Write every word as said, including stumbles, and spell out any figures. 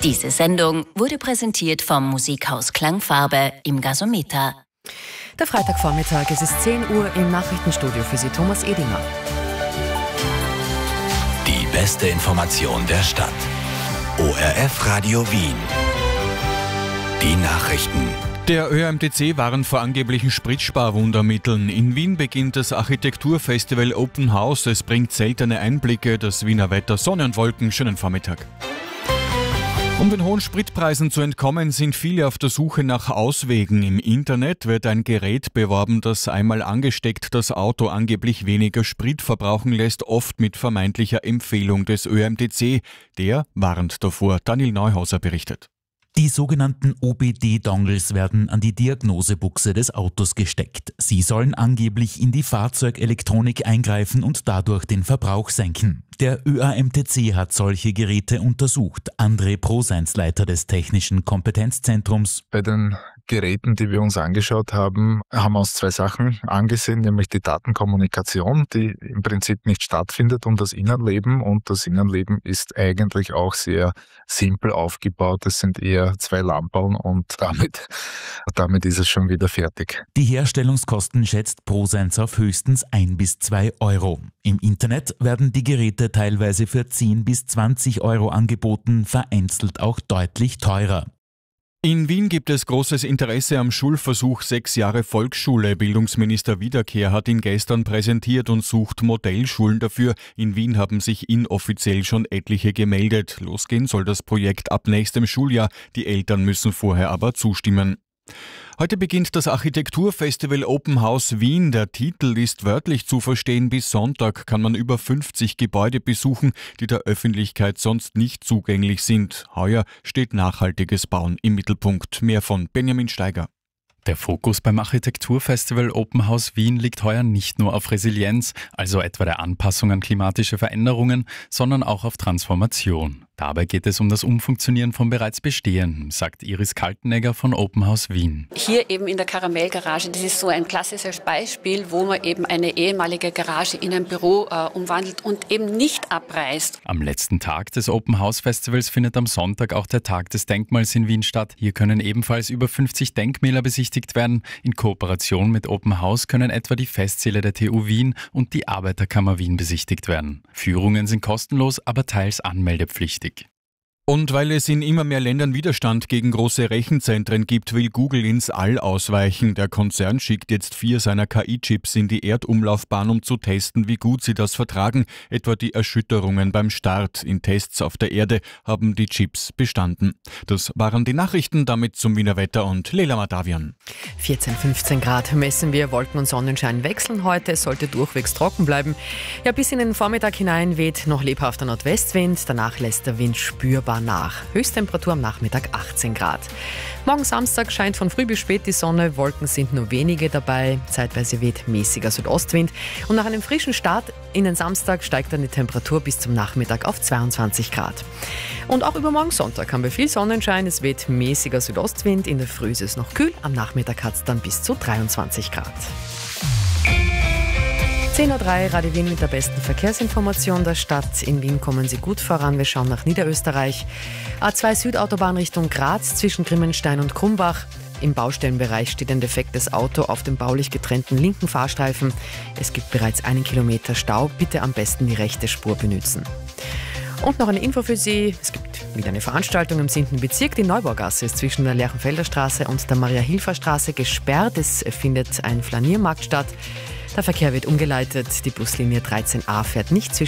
Diese Sendung wurde präsentiert vom Musikhaus Klangfarbe im Gasometer. Der Freitagvormittag, es ist zehn Uhr im Nachrichtenstudio für Sie, Thomas Edinger. Die beste Information der Stadt. O R F Radio Wien. Die Nachrichten. Der Ö R M T C warnt vor angeblichen Spritsparwundermitteln. In Wien beginnt das Architekturfestival Open House. Es bringt seltene Einblicke. Das Wiener Wetter, Sonne und Wolken. Schönen Vormittag. Um den hohen Spritpreisen zu entkommen, sind viele auf der Suche nach Auswegen. Im Internet wird ein Gerät beworben, das einmal angesteckt das Auto angeblich weniger Sprit verbrauchen lässt, oft mit vermeintlicher Empfehlung des Ö R M T C. Der warnt davor. Daniel Neuhauser berichtet. Die sogenannten O B D-Dongles werden an die Diagnosebuchse des Autos gesteckt. Sie sollen angeblich in die Fahrzeugelektronik eingreifen und dadurch den Verbrauch senken. Der Ö R M T C hat solche Geräte untersucht. André Proseins, Leiter des Technischen Kompetenzzentrums. Bei den Geräten, die wir uns angeschaut haben, haben wir uns zwei Sachen angesehen, nämlich die Datenkommunikation, die im Prinzip nicht stattfindet, und das Innenleben. Und das Innenleben ist eigentlich auch sehr simpel aufgebaut. Es sind eher zwei Lampen und damit, damit ist es schon wieder fertig. Die Herstellungskosten schätzt Proseins auf höchstens ein bis zwei Euro. Im Internet werden die Geräte teilweise für zehn bis zwanzig Euro angeboten, vereinzelt auch deutlich teurer. In Wien gibt es großes Interesse am Schulversuch Sechs Jahre Volksschule. Bildungsminister Wiederkehr hat ihn gestern präsentiert und sucht Modellschulen dafür. In Wien haben sich inoffiziell schon etliche gemeldet. Losgehen soll das Projekt ab nächstem Schuljahr. Die Eltern müssen vorher aber zustimmen. Heute beginnt das Architekturfestival Open House Wien. Der Titel ist wörtlich zu verstehen. Bis Sonntag kann man über fünfzig Gebäude besuchen, die der Öffentlichkeit sonst nicht zugänglich sind. Heuer steht nachhaltiges Bauen im Mittelpunkt. Mehr von Benjamin Steiger. Der Fokus beim Architekturfestival Open House Wien liegt heuer nicht nur auf Resilienz, also etwa der Anpassung an klimatische Veränderungen, sondern auch auf Transformation. Dabei geht es um das Umfunktionieren von bereits Bestehendem, sagt Iris Kaltenegger von Open House Wien. Hier eben in der Karamellgarage, das ist so ein klassisches Beispiel, wo man eben eine ehemalige Garage in ein Büro äh, umwandelt und eben nicht abreißt. Am letzten Tag des Open House Festivals findet am Sonntag auch der Tag des Denkmals in Wien statt. Hier können ebenfalls über fünfzig Denkmäler besichtigt werden. In Kooperation mit Open House können etwa die Festsäle der T U Wien und die Arbeiterkammer Wien besichtigt werden. Führungen sind kostenlos, aber teils anmeldepflichtig. Und weil es in immer mehr Ländern Widerstand gegen große Rechenzentren gibt, will Google ins All ausweichen. Der Konzern schickt jetzt vier seiner K I-Chips in die Erdumlaufbahn, um zu testen, wie gut sie das vertragen, etwa die Erschütterungen beim Start. In Tests auf der Erde haben die Chips bestanden. Das waren die Nachrichten, damit zum Wiener Wetter und Leila Madavian. vierzehn, fünfzehn Grad messen wir, Wolken und Sonnenschein wechseln heute, es sollte durchwegs trocken bleiben. Ja, bis in den Vormittag hinein weht noch lebhafter Nordwestwind, danach lässt der Wind spürbar nach. Höchsttemperatur am Nachmittag achtzehn Grad. Morgen Samstag scheint von früh bis spät die Sonne, Wolken sind nur wenige dabei, zeitweise weht mäßiger Südostwind und nach einem frischen Start in den Samstag steigt dann die Temperatur bis zum Nachmittag auf zweiundzwanzig Grad. Und auch übermorgen Sonntag haben wir viel Sonnenschein, es weht mäßiger Südostwind, in der Früh ist es noch kühl, am Nachmittag hat es dann bis zu dreiundzwanzig Grad. zehn Uhr drei, Radio Wien mit der besten Verkehrsinformation der Stadt. In Wien kommen Sie gut voran. Wir schauen nach Niederösterreich. A zwei Südautobahn Richtung Graz zwischen Grimmenstein und Krumbach. Im Baustellenbereich steht ein defektes Auto auf dem baulich getrennten linken Fahrstreifen. Es gibt bereits einen Kilometer Stau. Bitte am besten die rechte Spur benutzen. Und noch eine Info für Sie. Es gibt wieder eine Veranstaltung im siebten Bezirk. Die Neubaugasse ist zwischen der Lerchenfelder Straße und der Maria-Hilfer-Straße gesperrt. Es findet ein Flaniermarkt statt. Der Verkehr wird umgeleitet. Die Buslinie dreizehn a fährt nicht zwischen